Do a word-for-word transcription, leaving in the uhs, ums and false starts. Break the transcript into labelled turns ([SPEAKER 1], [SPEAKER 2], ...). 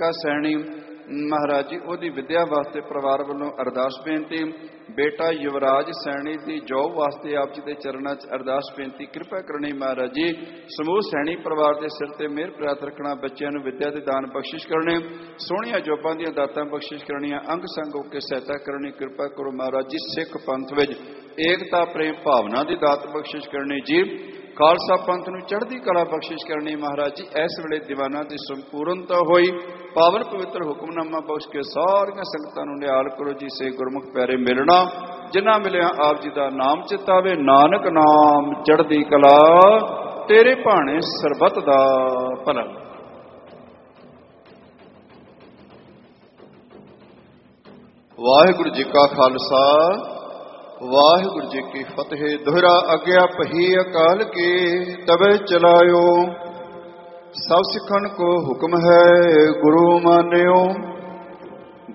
[SPEAKER 1] ਕਾ ਸੈਣੀ। ਮਹਾਰਾਜ ਜੀ ਉਹਦੀ ਵਿੱਦਿਆ ਵਾਸਤੇ ਪਰਿਵਾਰ ਵੱਲੋਂ ਅਰਦਾਸ ਬੇਨਤੀ। ਬੇਟਾ ਯੁਵਰਾਜ ਸੈਣੀ ਦੀ ਜੋਬ ਵਾਸਤੇ ਆਪ ਜੀ ਦੇ ਚਰਨਾਂ 'ਚ ਅਰਦਾਸ ਬੇਨਤੀ ਕਿਰਪਾ ਕਰਨੀ। ਮਹਾਰਾਜ ਜੀ ਸਮੂਹ ਸੈਣੀ ਪਰਿਵਾਰ ਦੇ ਸਿਰ ਤੇ ਮਿਹਰ ਪ੍ਰਾਪਤ ਰੱਖਣਾ। ਬੱਚਿਆਂ ਨੂੰ ਵਿੱਦਿਆ ਦੇ ਦਾਨ ਬਖਸ਼ਿਸ਼ ਕਰਨੇ। ਸੋਹਣੀਆਂ ਜੋਬਾਂ ਦੀਆਂ ਦਾਤਾਂ ਬਖਸ਼ਿਸ਼ ਕਰਨੀਆਂ। ਅੰਗ ਸੰਗ ਹੋ ਕੇ ਸਹਾਇਤਾ ਕਰਨੀ ਕਿਰਪਾ ਕਰੋ। ਮਹਾਰਾਜ ਜੀ ਸਿੱਖ ਪੰਥ ਵਿੱਚ ਏਕਤਾ ਪ੍ਰੇਮ ਭਾਵਨਾ ਦੀ ਦਾਤ ਬਖਸ਼ਿਸ਼ ਕਰਨੀ ਜੀ। ਖਾਲਸਾ ਪੰਥ ਨੂੰ ਚੜ੍ਹਦੀ ਕਲਾ ਬਖਸ਼ਿਸ਼ ਕਰਨੀ। ਮਹਾਰਾਜ ਜੀ ਇਸ ਵੇਲੇ ਦੀਵਾਨਾਂ ਦੀ ਸੰਪੂਰਨਤਾ ਹੋਈ। ਪਾਵਨ ਪਵਿੱਤਰ ਹੁਕਮਨਾਮਾ ਬਖਸ਼ ਕੇ ਸਾਰੀਆਂ ਸੰਗਤਾਂ ਨੂੰ ਨਿਹਾਲ ਕਰੋ ਜੀ। ਸੇ ਗੁਰਮੁਖ ਪਿਆਰੇ ਮਿਲਣਾ ਜਿਨ੍ਹਾਂ ਮਿਲਿਆ ਆਪ ਜੀ ਦਾ ਨਾਮ ਚਿਤਾਵੇ। ਨਾਨਕ ਨਾਮ ਚੜ੍ਹਦੀ ਕਲਾ ਤੇਰੇ ਭਾਣੇ ਸਰਬੱਤ ਦਾ ਭਲਾ। ਵਾਹਿਗੁਰੂ ਜੀ ਕਾ ਖਾਲਸਾ ਵਾਹਿਗੁਰੂ ਜੀ ਕੀ ਫਤਿਹ। ਦੋਹਰਾ ਆਗਿਆ ਪਹੀ ਅਕਾਲ ਕੀ ਤਵੇ ਚਲਾਇਓ। ਸਭ ਸਿੱਖਣ ਕੋ ਹੁਕਮ ਹੈ ਗੁਰੂ ਮਾਨਿਓ।